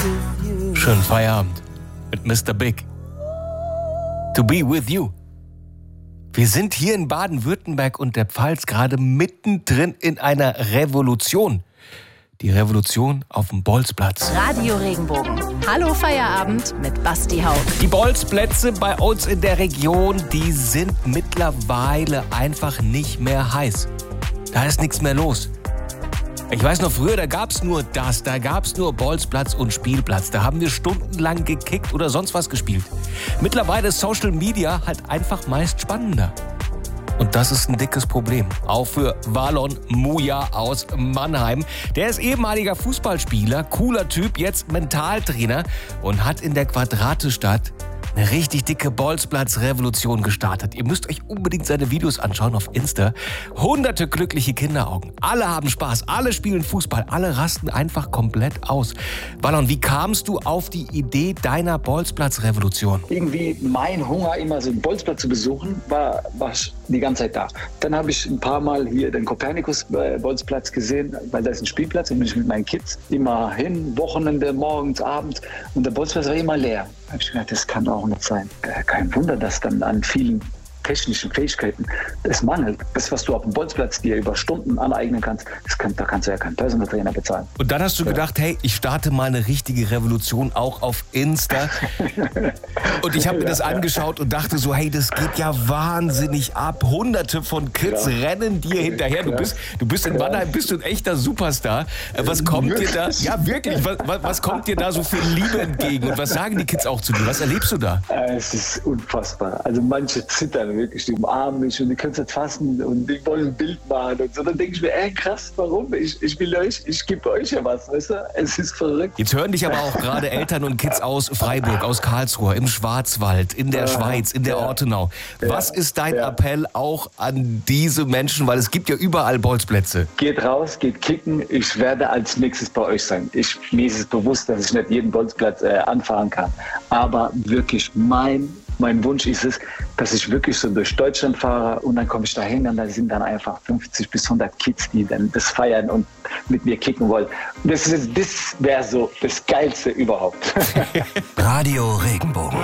Schönen Feierabend mit Mr. Big. To be with you. Wir sind hier in Baden-Württemberg und der Pfalz gerade mittendrin in einer Revolution. Die Revolution auf dem Bolzplatz. Radio Regenbogen. Hallo Feierabend mit Basti Haug. Die Bolzplätze bei uns in der Region, die sind mittlerweile einfach nicht mehr heiß. Da ist nichts mehr los. Ich weiß noch, früher, da gab's nur Bolzplatz und Spielplatz. Da haben wir stundenlang gekickt oder sonst was gespielt. Mittlerweile ist Social Media halt einfach meist spannender. Und das ist ein dickes Problem. Auch für Valon Muja aus Mannheim. Der ist ehemaliger Fußballspieler, cooler Typ, jetzt Mentaltrainer und hat in der Quadratestadt eine richtig dicke Bolzplatz-Revolution gestartet. Ihr müsst euch unbedingt seine Videos anschauen auf Insta. Hunderte glückliche Kinderaugen. Alle haben Spaß, alle spielen Fußball, alle rasten einfach komplett aus. Valon, wie kamst du auf die Idee deiner Bolzplatz-Revolution? Irgendwie mein Hunger, immer so einen Bolzplatz zu besuchen, war die ganze Zeit da. Dann habe ich ein paar Mal hier den Kopernikus-Bolzplatz gesehen, weil da ist ein Spielplatz. Da bin ich mit meinen Kids immer hin, Wochenende, morgens, abends. Und der Bolzplatz war immer leer. Da habe ich gedacht, das kann auch nicht sein. Kein Wunder, dass dann an vielen technischen Fähigkeiten es mangelt. Das, was du auf dem Bolzplatz dir über Stunden aneignen kannst, da kannst du ja keinen Personal Trainer bezahlen. Und dann hast du gedacht, hey, ich starte mal eine richtige Revolution auch auf Insta. Und ich habe mir das angeschaut und dachte so, hey, das geht ja wahnsinnig ab. Hunderte von Kids rennen dir hinterher. Du bist in Mannheim, bist du ein echter Superstar. Was kommt dir da? Ja, wirklich. Was kommt dir da so viel Liebe entgegen? Und was sagen die Kids auch zu dir? Was erlebst du da? Es ist unfassbar. Also manche zittern wirklich, die umarmen mich und die können es nicht fassen und die wollen ein Bild machen und so. Dann denke ich mir, krass, warum? Ich will euch, ich gebe euch ja was, weißt du? Es ist verrückt. Jetzt hören dich aber auch gerade Eltern und Kids aus Freiburg, aus Karlsruhe, im Schwarzwald, in der Schweiz, in der Ortenau. Was ist dein Appell auch an diese Menschen? Weil es gibt ja überall Bolzplätze. Geht raus, geht kicken. Ich werde als nächstes bei euch sein. Mir ist es bewusst, dass ich nicht jeden Bolzplatz anfahren kann. Aber wirklich mein Wunsch ist es, dass ich wirklich so durch Deutschland fahre und dann komme ich da hin und da sind dann einfach 50 bis 100 Kids, die dann das feiern und mit mir kicken wollen. Das wäre so das Geilste überhaupt. Radio Regenbogen.